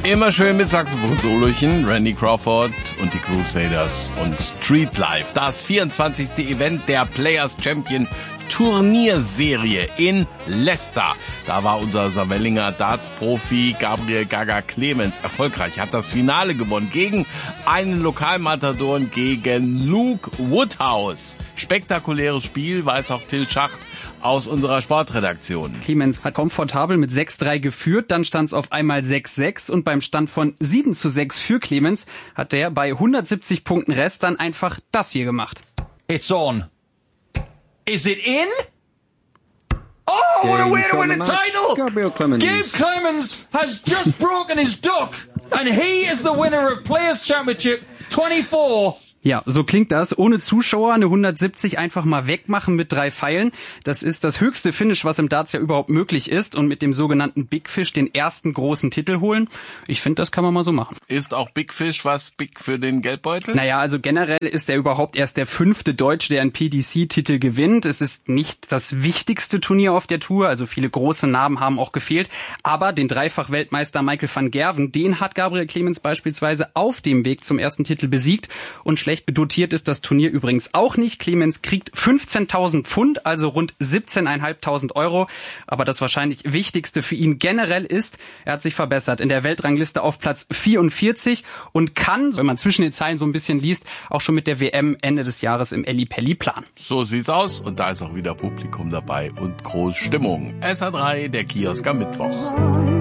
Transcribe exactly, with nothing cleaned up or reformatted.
Immer schön mit Saxophon-Solochen, Randy Crawford und die Crusaders und Street Life. Das vierundzwanzigste Event der Players Champion Turnierserie in Leicester. Da war unser Saarvellinger Darts-Profi Gabriel Gaga Clemens erfolgreich, hat das Finale gewonnen gegen einen Lokalmatador, gegen Luke Woodhouse. Spektakuläres Spiel, weiß auch Till Schacht aus unserer Sportredaktion. Clemens hat komfortabel mit sechs drei geführt, dann stand es auf einmal sechs sechs und beim Stand von sieben zu sechs für Clemens hat er bei hundertsiebzig Punkten Rest dann einfach das hier gemacht. It's on. Is it in? Oh, what a way to win a title! Gabriel Clemens. Gabe Clemens has just broken his duck, and he is the winner of Players Championship twenty-four. Ja, so klingt das. Ohne Zuschauer eine hundertsiebzig einfach mal wegmachen mit drei Pfeilen. Das ist das höchste Finish, was im Darts ja überhaupt möglich ist. Und mit dem sogenannten Big Fish den ersten großen Titel holen. Ich finde, das kann man mal so machen. Ist auch Big Fish was big für den Geldbeutel? Naja, also generell ist er überhaupt erst der fünfte Deutsche, der einen P D C-Titel gewinnt. Es ist nicht das wichtigste Turnier auf der Tour. Also viele große Namen haben auch gefehlt. Aber den Dreifach-Weltmeister Michael van Gerwen, den hat Gabriel Clemens beispielsweise auf dem Weg zum ersten Titel besiegt. Und schlecht dotiert ist das Turnier übrigens auch nicht. Clemens kriegt fünfzehntausend Pfund, also rund siebzehntausendfünfhundert Euro. Aber das wahrscheinlich Wichtigste für ihn generell ist, er hat sich verbessert. In der Weltrangliste auf Platz vierundvierzig und kann, wenn man zwischen den Zeilen so ein bisschen liest, auch schon mit der W M Ende des Jahres im Ellipelli planen. So sieht's aus und da ist auch wieder Publikum dabei und groß Stimmung. S A drei, der Kiosk am Mittwoch.